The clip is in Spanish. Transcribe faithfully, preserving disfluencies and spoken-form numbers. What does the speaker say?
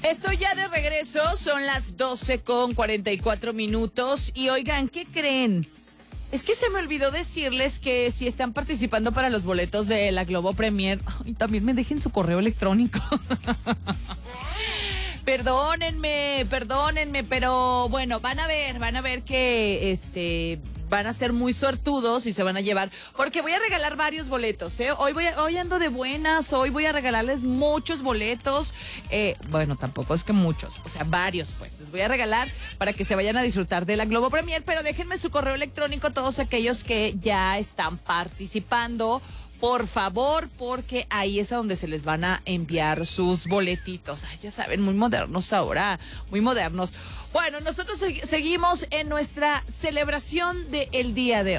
Estoy ya de regreso, son las doce con cuarenta y cuatro minutos y oigan, ¿qué creen? Es que se me olvidó decirles que si están participando para los boletos de la Globo Premier, ay, también me dejen su correo electrónico. Perdónenme, perdónenme, pero bueno, van a ver, van a ver que este van a ser muy suertudos y se van a llevar, porque voy a regalar varios boletos, ¿eh? Hoy voy a, hoy ando de buenas, hoy voy a regalarles muchos boletos, eh, bueno, tampoco es que muchos, o sea, varios pues, les voy a regalar para que se vayan a disfrutar de la Globo Premier, pero déjenme su correo electrónico todos aquellos que ya están participando. Por favor, porque ahí es a donde se les van a enviar sus boletitos. Ay, ya saben, muy modernos ahora, muy modernos. Bueno, nosotros seg- seguimos en nuestra celebración del día de hoy.